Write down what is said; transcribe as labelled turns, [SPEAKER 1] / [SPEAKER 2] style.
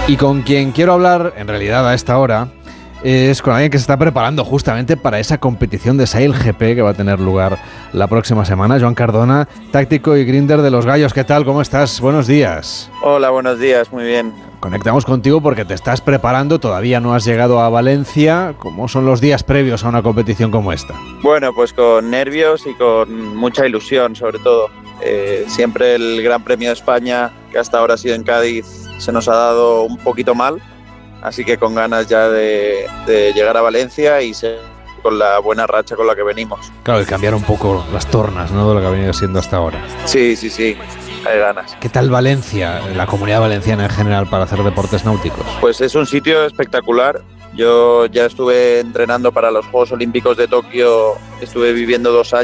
[SPEAKER 1] Y con quien quiero hablar, en realidad a esta hora, es con alguien que se está preparando justamente para esa competición de SailGP que va a tener lugar la próxima semana. Joan Cardona, táctico y grinder de los Gallos. ¿Qué tal? ¿Cómo estás? Buenos días.
[SPEAKER 2] Hola, buenos días, muy bien.
[SPEAKER 1] Conectamos contigo porque te estás preparando, todavía no has llegado a Valencia. ¿Cómo son los días previos a una competición como esta?
[SPEAKER 2] Bueno, pues con nervios y con mucha ilusión, sobre todo. Siempre el Gran Premio de España, que hasta ahora ha sido en Cádiz, se nos ha dado un poquito mal, así que con ganas ya de llegar a Valencia y ser con la buena racha con la que venimos.
[SPEAKER 1] Claro, y cambiar un poco las tornas, ¿no?, de lo que ha venido siendo hasta ahora.
[SPEAKER 2] Sí, hay ganas.
[SPEAKER 1] ¿Qué tal Valencia, la comunidad valenciana en general, para hacer deportes náuticos?
[SPEAKER 2] Pues es un sitio espectacular. Yo ya estuve entrenando para los Juegos Olímpicos de Tokio, estuve viviendo 2 años.